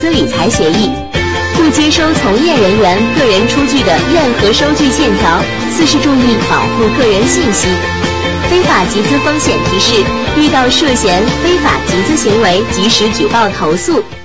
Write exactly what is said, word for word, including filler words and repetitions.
资理财协议，不接收从业人员个人出具的任何收据欠条。四是注意保护个人信息。非法集资风险提示：遇到涉嫌非法集资行为，及时举报投诉。